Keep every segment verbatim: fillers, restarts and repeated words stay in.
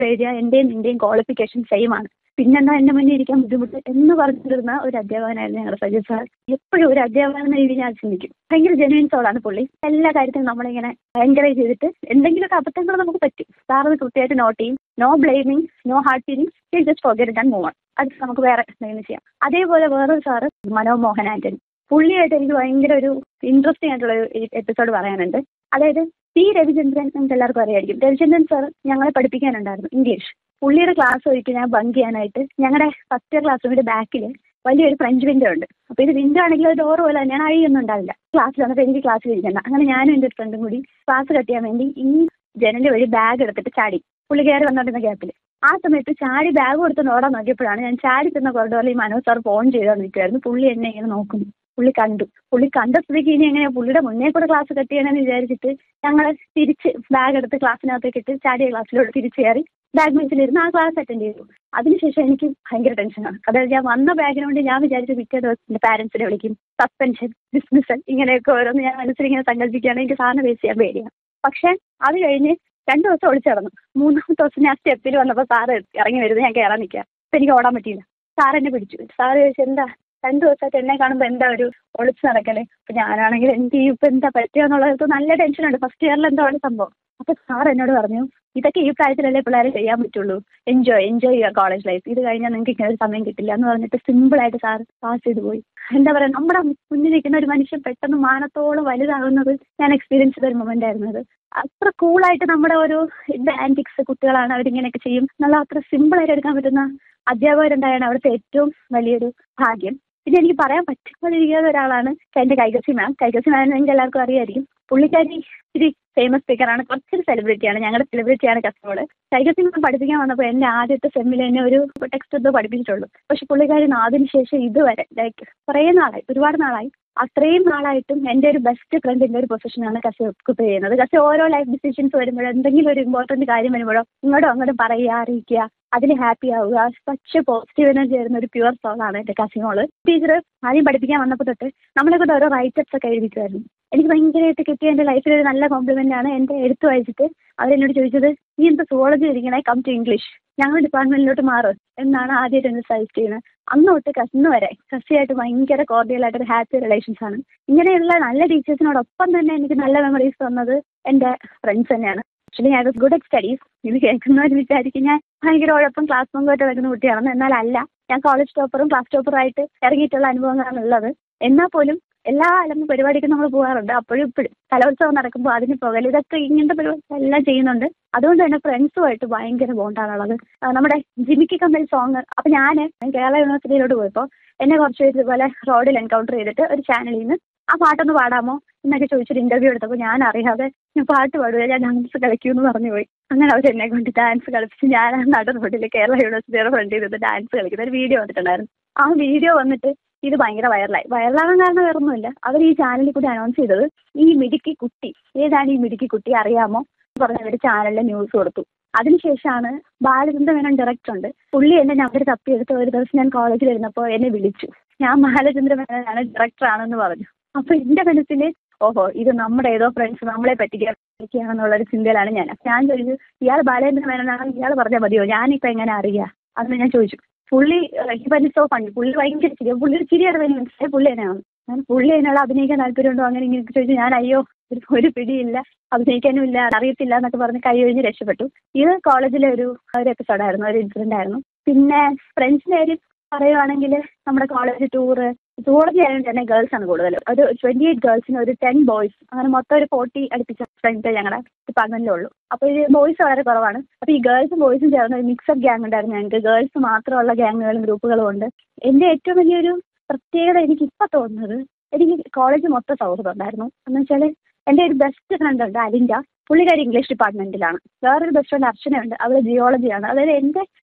എഴുതിയ എൻ്റെയും നിൻ്റെയും qualification same ആണ്, പിന്നെന്താ എൻ്റെ മുന്നിൽ ഇരിക്കാൻ ബുദ്ധിമുട്ട് എന്ന് പറഞ്ഞിരുന്ന ഒരു അധ്യാപകനായിരുന്നു ഞങ്ങളുടെ സജി സാർ. എപ്പോഴും ഒരു അധ്യാപകൻ എന്ന രീതിയിൽ ഞാൻ ചിന്തിക്കും. ഭയങ്കര ജെനുവിൻ സോളാണ് പുള്ളി. എല്ലാ കാര്യത്തിലും നമ്മളിങ്ങനെ എൻകറേജ് ചെയ്തിട്ട് എന്തെങ്കിലുമൊക്കെ അബദ്ധങ്ങൾ നമുക്ക് പറ്റും, സാർ അത് കൃത്യമായിട്ട് നോട്ട് ചെയ്യും. No blaming, no hard feelings, just forget and move on. അത് നമുക്ക് വേറെ എന്തെങ്കിലും ചെയ്യാം. അതേപോലെ വേറൊരു സാറ് മനോമോഹൻ ആന്റണി, പുള്ളിയായിട്ട് എനിക്ക് ഭയങ്കര ഒരു ഇൻട്രസ്റ്റിംഗ് ആയിട്ടുള്ള ഒരു എപ്പിസോഡ് പറയാനുണ്ട്. അതായത് പി രവിചന്ദ്രൻ നമുക്ക് എല്ലാവർക്കും അറിയായിരിക്കും. രവിചന്ദ്രൻ സാർ ഞങ്ങളെ പഠിപ്പിക്കാനുണ്ടായിരുന്നു ഇംഗ്ലീഷ്. പുള്ളിയുടെ ക്ലാസ് ഒരിക്കൽ ഞാൻ ബങ്ക് ചെയ്യാനായിട്ട് ഞങ്ങളുടെ ഫസ്റ്റ് ഇയർ ക്ലാസ് റൂമിന്റെ ബാക്കിൽ വലിയൊരു ഫ്രഞ്ച് വിൻഡോ ഉണ്ട്. അപ്പോൾ ഇത് വിൻഡോ ആണെങ്കിൽ ഒരു ഡോർ പോലെ ഞാൻ അഴിയൊന്നും ഉണ്ടാവില്ല. ക്ലാസ്സിൽ വന്നപ്പോൾ എനിക്ക് ക്ലാസ്സിൽ ഇരിക്കണ്ട. അങ്ങനെ ഞാനും എൻ്റെ ഒരു ഫ്രണ്ടും കൂടി ക്ലാസ് കട്ട് ചെയ്യാൻ വേണ്ടി ഈ ജനൽ വഴി ബാഗ് എടുത്തിട്ട് ചാടി, പുള്ളി കയറി വന്നോണ്ടിരുന്ന ഗ്യാപ്പിൽ. ആ സമയത്ത് ചാടി ബാഗ് കൊടുത്ത് ഓടാൻ നോക്കിയപ്പോഴാണ് ഞാൻ ചാടി ചെന്ന കോറിഡോറിൽ ഈ മനോജ് സാർ ഫോൺ ചെയ്തോണ്ട് നിൽക്കുമായിരുന്നു. പുള്ളി എന്നെ ഇങ്ങനെ നോക്കുന്നു. പുള്ളി കണ്ടു. പുള്ളി കണ്ട സ്ഥിതിക്ക് ഇനി എങ്ങനെയാ പുള്ളിയുടെ മുന്നേ കൂടെ ക്ലാസ് കട്ട് ചെയ്യണമെന്ന് വിചാരിച്ചിട്ട് ഞങ്ങൾ തിരിച്ച് ബാഗ് എടുത്ത് ക്ലാസ്സിനകത്തേക്ക് ഇട്ട് ചാടിയ ക്ലാസ്സിലോട്ട് തിരിച്ച് കയറി ബാഗ് ബെഞ്ചിലിരുന്ന് ആ ക്ലാസ് അറ്റൻഡ് ചെയ്തു. അതിനുശേഷം എനിക്ക് ഭയങ്കര ടെൻഷനാണ്. അതായത് ഞാൻ വന്ന ബാഗിനോണ്ട് ഞാൻ വിചാരിച്ച പിറ്റേ ദിവസം എൻ്റെ പാരൻസിനെ വിളിക്കും, സസ്പെൻഷൻ, ഡിസ്മിസൽ, ഇങ്ങനെയൊക്കെ ഓരോന്ന് ഞാൻ മനസ്സിലിങ്ങനെ സങ്കല്പിക്കുകയാണ്. എനിക്ക് സാറിന് ഫേസ് ചെയ്യാൻ പേടിയാണ്. പക്ഷെ അത് കഴിഞ്ഞ് രണ്ടു ദിവസം ഒളിച്ചു നടന്നു. മൂന്നാമത്തെ ദിവസം ഞാൻ സ്റ്റെപ്പിൽ വന്നപ്പോൾ സാറ് ഇറങ്ങി വരുന്നത് ഞാൻ കയറാൻ നിൽക്കുക. അപ്പം എനിക്ക് ഓടാൻ പറ്റിയില്ല. സാർ എന്നെ പിടിച്ചു. സാറ് ചോദിച്ചു, എന്താ രണ്ടു ദിവസമായിട്ട് എന്നെ കാണുമ്പോൾ എന്താ ഒരു ഒളിച്ചു നടക്കല്? അപ്പം ഞാനാണെങ്കിൽ എനിക്ക് ഇപ്പം എന്താ പറ്റുക എന്നുള്ളത് നല്ല ടെൻഷനുണ്ട്. ഫസ്റ്റ് ഇയറിൽ എന്താണ് സംഭവം? അപ്പം സാർ എന്നോട് പറഞ്ഞു, ഇതൊക്കെ ഈ പ്രായത്തിലല്ലേ പിള്ളേരെ ചെയ്യാൻ പറ്റുള്ളൂ, എൻജോയ് എൻജോയ് ചെയ്യുക കോളേജ് ലൈഫ്, ഇത് കഴിഞ്ഞാൽ നിങ്ങൾക്ക് ഇങ്ങനെ ഒരു സമയം കിട്ടില്ല എന്ന് പറഞ്ഞിട്ട് സിമ്പിളായിട്ട് സാർ പാസ് ചെയ്ത് പോയി. എന്താ പറയുക, നമ്മുടെ മുന്നിൽ നിൽക്കുന്ന ഒരു മനുഷ്യൻ പെട്ടെന്ന് മാനത്തോളം വലുതാകുന്നത് ഞാൻ എക്സ്പീരിയൻസ് ചെയ്ത ഒരു മൊമെന്റ് ആയിരുന്നു അത്. അത്ര കൂളായിട്ട് നമ്മുടെ ഓരോ ആന്റിക്സ് കുട്ടികളാണ് അവരിങ്ങനെയൊക്കെ ചെയ്യും എന്നുള്ള അത്ര സിമ്പിളായിട്ട് എടുക്കാൻ പറ്റുന്ന അധ്യാപകരുണ്ടായാണ് അവിടുത്തെ ഏറ്റവും വലിയൊരു ഭാഗ്യം. പിന്നെ എനിക്ക് പറയാൻ പറ്റാതിരിക്കാത്ത ഒരാളാണ് എൻ്റെ കൈകസി മാം. കൈകസി മാം നിങ്ങൾക്ക് എല്ലാവർക്കും അറിയായിരിക്കും. പുള്ളിക്കാരി ഇത്തിരി ഫേമസ് സ്പീക്കറാണ്, കുറച്ചൊരു സെലിബ്രിറ്റിയാണ്, ഞങ്ങളുടെ സെലിബ്രിറ്റിയാണ് കസോള്. കൈകസി മാം പഠിപ്പിക്കാൻ വന്നപ്പോൾ എൻ്റെ ആദ്യത്തെ സെമ്മിൽ തന്നെ ഒരു ടെക്സ്റ്റ് എന്തോ പഠിപ്പിച്ചിട്ടുള്ളൂ. പക്ഷെ പുള്ളിക്കാരി അതിന് ശേഷം ഇതുവരെ ലൈക്ക് കുറേ നാളായി, ഒരുപാട് നാളായി, അത്രയും നാളായിട്ടും എൻ്റെ ഒരു ബെസ്റ്റ് ഫ്രണ്ടിൻ്റെ ഒരു പൊസിഷനാണ് കസി ഒക്കുപ്പ് ചെയ്യുന്നത്. കസി ഓരോ ലൈഫ് ഡിസിഷൻസ് വരുമ്പോഴോ എന്തെങ്കിലും ഒരു ഇമ്പോർട്ടൻറ്റ് കാര്യം വരുമ്പോഴോ ഇങ്ങോട്ടും അങ്ങോട്ടും പറയുക, അറിയിക്കുക, അതിന് ഹാപ്പി ആവുക, പക്ഷെ പോസിറ്റീവ് എനർജി വരുന്ന ഒരു പ്യുവർ സോളാണ് എൻ്റെ കസിമോള്. ടീച്ചർ ആദ്യം പഠിപ്പിക്കാൻ വന്നപ്പോൾ തൊട്ട് നമ്മളെ കൊണ്ട് ഓരോ റൈറ്റപ്സ് ഒക്കെ എഴുതിക്കുമായിരുന്നു. എനിക്ക് ഭയങ്കരമായിട്ട് കിട്ടിയ എൻ്റെ ലൈഫിൽ ഒരു നല്ല കോംപ്ലിമെന്റ് ആണ്. എൻ്റെ എടുത്തു വായിച്ചിട്ട് അവരെന്നോട് ചോദിച്ചത്, ഈ എന്താ സുവോളജി ഇരിക്കണേ, കം ടു ഇംഗ്ലീഷ്, ഞങ്ങളുടെ ഡിപ്പാർട്ട്മെന്റിലോട്ട് മാറും എന്നാണ് ആദ്യമായിട്ട് എന്നെ സജസ്റ്റ് ചെയ്യുന്നത്. അന്ന് തൊട്ട് കസിന് വരെ കസിയായിട്ട് ഭയങ്കര കോർഡിയലായിട്ട് ഒരു ഹാപ്പി റിലേഷൻസ് ആണ്. ഇങ്ങനെയുള്ള നല്ല ടീച്ചേഴ്സിനോടൊപ്പം തന്നെ എനിക്ക് നല്ല മെമ്മറീസ് തന്നത് എൻ്റെ ഫ്രണ്ട്സ് തന്നെയാണ്. Actually I was good at studies. ഇത് കേൾക്കുന്നവർ വിചാരിക്കും ഞാൻ ഭയങ്കര ഉഴപ്പം ക്ലാസ് മുമ്പായിട്ട് നടക്കുന്ന കുട്ടിയാണെന്ന്. എന്നാൽ അല്ല, ഞാൻ കോളേജ് ടോപ്പറും ക്ലാസ് ടോപ്പറായിട്ട് ഇറങ്ങിയിട്ടുള്ള അനുഭവങ്ങളാണുള്ളത്. എന്നാൽ പോലും എല്ലാ അലമ്പ് പരിപാടിക്കും നമ്മൾ പോകാറുണ്ട്. അപ്പോഴും ഇപ്പോഴും കലോത്സവം നടക്കുമ്പോൾ അതിന് പോകൽ, ഇതൊക്കെ ഇങ്ങനത്തെ പരിപാടി എല്ലാം ചെയ്യുന്നുണ്ട്. അതുകൊണ്ട് തന്നെ ഫ്രണ്ട്സുമായിട്ട് ഭയങ്കര ബോണ്ടാണുള്ളത്. നമ്മുടെ ജിമിക്കി കമ്മൽ സോങ്, അപ്പം ഞാൻ കേരള യൂണിവേഴ്സിറ്റിയിലോട്ട് പോയപ്പോൾ എന്നെ കുറച്ച് പേര് ഇതുപോലെ റോഡിൽ എൻകൗണ്ടർ ചെയ്തിട്ട് ഒരു ചാനലിൽ നിന്ന് ആ പാട്ടൊന്ന് പാടാമോ എന്നൊക്കെ ചോദിച്ചൊരു ഇന്റർവ്യൂ എടുത്തപ്പോൾ ഞാൻ അറിയാതെ ഞാൻ പാട്ട് പാടുക, ഞാൻ ഡാൻസ് കളിക്കുമെന്ന് പറഞ്ഞു പോയി. അങ്ങനെ അവർ എന്നെ കൊണ്ട് ഡാൻസ് കളിപ്പിച്ച് ഞാൻ ആ നട റോഡിൽ കേരള യൂണിവേഴ്സിറ്റിയുടെ ഫ്രണ്ട് ചെയ്തിട്ട് ഡാൻസ് കളിക്കുന്ന ഒരു വീഡിയോ വന്നിട്ടുണ്ടായിരുന്നു. ആ വീഡിയോ വന്നിട്ട് ഇത് ഭയങ്കര വൈറലായി. വൈറലാകാൻ കാരണം വേറൊന്നുമില്ല, അവർ ഈ ചാനലിൽ കൂടി അനൗൺസ് ചെയ്തത് ഈ മിടുക്കി കുട്ടി, ഏതാണ് ഈ മിടുക്കി കുട്ടി അറിയാമോ എന്ന് പറഞ്ഞ അവർ ചാനലിൽ ന്യൂസ് കൊടുത്തു. അതിനുശേഷമാണ് ബാലചന്ദ്ര മേനോൻ ഡയറക്ടർ ഉണ്ട്, പുള്ളി എൻ്റെ നമ്പർ തപ്പിയെടുത്ത് ഒരു ദിവസം ഞാൻ കോളേജിൽ ഇരുന്നപ്പോൾ എന്നെ വിളിച്ചു. ഞാൻ ബാലചന്ദ്ര മേനോനാണ്, ഡയറക്ടറാണെന്ന് പറഞ്ഞു. അപ്പോൾ എൻ്റെ മനസ്സിൽ ഓഹോ, ഇത് നമ്മുടെ ഏതോ ഫ്രണ്ട്സ് നമ്മളെ പറ്റിക്കാണെന്നുള്ളൊരു ചിന്തയിലാണ് ഞാൻ. ഞാൻ ചോദിച്ചു, ഇയാൾ ബാലചന്ദ്ര മേനോനാണെന്ന് ഇയാൾ പറഞ്ഞാൽ മതിയോ, ഞാനിപ്പോൾ എങ്ങനെ അറിയാം അതെന്ന് ഞാൻ ചോദിച്ചു. പുള്ളി ഹിബനി സോ ഫണ്ട്, പുള്ളി ഭയങ്കര ചിരി, പുള്ളി ചിരിയാണ് വലിയ മനസ്സിലായി പുള്ളി തന്നെയാണ്. ഞാൻ പുള്ളി എന്നോട് അഭിനയിക്കാൻ താല്പര്യമുണ്ടോ അങ്ങനെ ഇങ്ങനെ ചോദിച്ചു. ഞാൻ അയ്യോ ഒരു ഒരു പിടിയില്ല, അഭിനയിക്കാനും ഇല്ല, അറിയത്തില്ല എന്നൊക്കെ പറഞ്ഞ് കൈ ഒഴിഞ്ഞ് രക്ഷപ്പെട്ടു. ഇത് കോളേജിലെ ഒരു ഒരു എപ്പിസോഡായിരുന്നു, ഒരു ഇൻസിഡന്റ് ആയിരുന്നു. പിന്നെ ഫ്രണ്ട്സിൻ്റെ കാര്യം പറയുവാണെങ്കിൽ നമ്മുടെ കോളേജ് ടൂറ്, സുവോളജി ആയതുകൊണ്ട് തന്നെ ഗേൾസ് ആണ് കൂടുതൽ. ഒരു ട്വന്റി എയ്റ്റ് ഗേൾസിന് ഒരു ടെൻ ബോയ്സ്, അങ്ങനെ മൊത്തം ഒരു ഫോർട്ടി അടുപ്പിച്ച ഫ്രണ്ട്സ് ഞങ്ങളുടെ ഡിപ്പാർട്ട്മെന്റിലുള്ളൂ. അപ്പോൾ ഈ ബോയ്സ് വളരെ കുറവാണ്. അപ്പോൾ ഈ ഗേൾസും ബോയ്സും ചേർന്ന് ഒരു മിക്സഡ് ഗ്യാങ് ഉണ്ടായിരുന്നു ഞങ്ങൾക്ക്. ഗേൾസ് മാത്രമുള്ള ഗ്യാങ്ങുകളും ഗ്രൂപ്പുകളും ഉണ്ട്. എൻ്റെ ഏറ്റവും വലിയൊരു പ്രത്യേകത എനിക്ക് ഇപ്പം തോന്നുന്നത്, എനിക്ക് കോളേജ് മൊത്തം സൗഹൃദം ഉണ്ടായിരുന്നു. എന്ന് വെച്ചാൽ എൻ്റെ ഒരു ബെസ്റ്റ് ഫ്രണ്ട് ഉണ്ട് അലിൻഡ, പുള്ളിക്കാരി ഇംഗ്ലീഷ് ഡിപ്പാർട്ട്മെന്റിലാണ്. വേറൊരു ബെസ്റ്റ് ഫ്രണ്ട് അർച്ചനയുണ്ട്, അവൾ ജിയോളജിയാണ്. അതായത് എൻ്റെ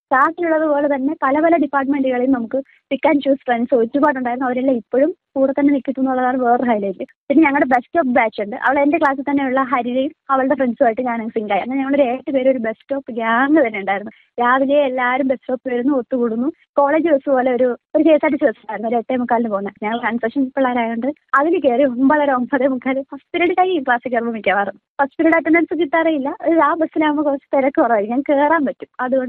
ക്ലാസ്സിലുള്ളത് പോലെ തന്നെ പല പല ഡിപ്പാർട്ട്മെന്റുകളിൽ നമുക്ക് പിക്ക് ആൻഡ് ചൂസ് ഫ്രണ്ട്സ് ഒരുപാടുണ്ടായിരുന്നു. അവരെല്ലാം ഇപ്പോഴും കൂടെ തന്നെ നിൽക്കുന്നു എന്നുള്ളതാണ് വേറൊരു ഹൈലൈറ്റ്. പിന്നെ ഞങ്ങളുടെ ബെസ്റ്റ് ഓഫ് ബാച്ച് ഉണ്ട്. അവൾ എൻ്റെ ക്ലാസ്സിൽ തന്നെയുള്ള ഹരിതയും അവളുടെ ഫ്രണ്ട്സുമായിട്ട് ഞാൻ സിങ്കായി. അങ്ങനെ ഞങ്ങളൊരു ഏഴ് പേര് ഒരു ബെസ്റ്റ് ഓഫ് ഗ്യാങ് തന്നെ ഉണ്ടായിരുന്നു. രാവിലെ എല്ലാവരും ബസ് സ്റ്റോപ്പ് വരുന്നു, ഒത്തുകൂടുന്നു. കോളേജ് ബസ് പോലെ ഒരു ഒരു K S R T C ബസ്സായിരുന്നു, ഒരു എട്ടേ മുക്കാലിന് പോകുന്നത്. ഞങ്ങൾ കൺസെഷൻ പിള്ളേരായതുകൊണ്ട് അതിൽ കയറി ഒമ്പതര ഒമ്പതേ മുക്കാൽ ഫസ്റ്റ് പീരീഡ് കഴിയും ക്ലാസ്സിൽ കയറുമ്പോൾ മിക്കവാറും. ഫസ്റ്റ് പീരീഡ് അറ്റൻഡൻസ് കിട്ടാറില്ല. ആ ബസ്സിലാകുമ്പോൾ കുറച്ച് തിരക്ക് കുറവായിരിക്കും, കയറാൻ പറ്റും. അതുകൊണ്ട്